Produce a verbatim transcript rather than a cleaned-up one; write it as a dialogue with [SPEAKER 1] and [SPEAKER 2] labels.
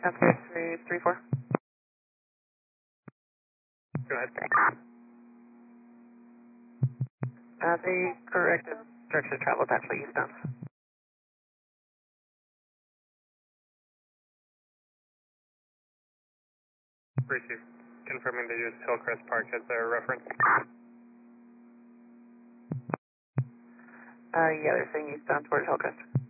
[SPEAKER 1] That's three, three, four.
[SPEAKER 2] Go ahead.
[SPEAKER 1] Uh, the corrected direction of travel is actually eastbound.
[SPEAKER 2] Receive. Confirming they use Hillcrest Park as their reference.
[SPEAKER 1] Uh, yeah, they're saying eastbound towards Hillcrest.